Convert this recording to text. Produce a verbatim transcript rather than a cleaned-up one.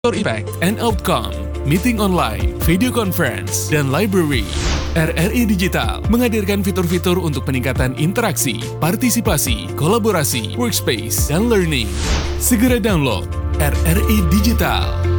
Impact and Outcome, Meeting Online, Video Conference, dan Library. R R I Digital menghadirkan fitur-fitur untuk peningkatan interaksi, partisipasi, kolaborasi, workspace, dan learning. Segera download R R I Digital.